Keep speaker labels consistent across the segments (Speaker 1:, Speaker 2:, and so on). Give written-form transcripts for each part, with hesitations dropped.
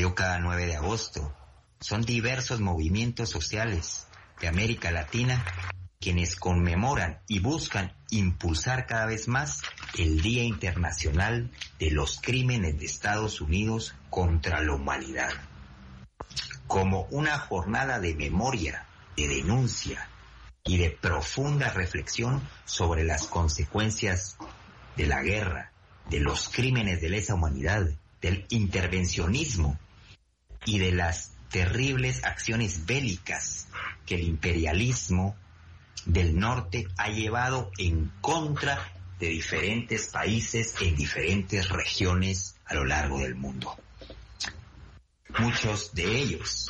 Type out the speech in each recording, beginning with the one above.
Speaker 1: Radio cada 9 de agosto. Son diversos movimientos sociales de América Latina quienes conmemoran y buscan impulsar cada vez más el Día Internacional de los Crímenes de Estados Unidos contra la Humanidad, como una jornada de memoria, de denuncia y de profunda reflexión sobre las consecuencias de la guerra, de los crímenes de lesa humanidad, del intervencionismo y de las terribles acciones bélicas que el imperialismo del norte ha llevado en contra de diferentes países en diferentes regiones a lo largo del mundo. Muchos de ellos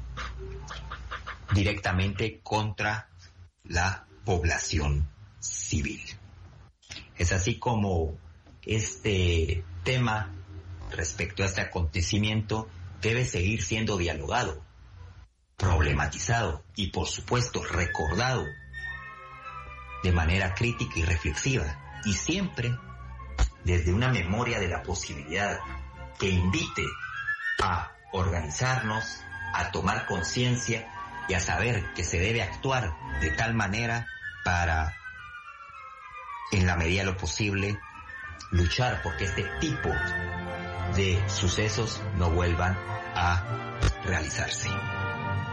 Speaker 1: directamente contra la población civil. Es así como este tema respecto a este acontecimiento debe seguir siendo dialogado, problematizado y, por supuesto, recordado de manera crítica y reflexiva, y siempre desde una memoria de la posibilidad que invite a organizarnos, a tomar conciencia y a saber que se debe actuar de tal manera para, en la medida de lo posible, luchar porque este tipo de sucesos no vuelvan a realizarse.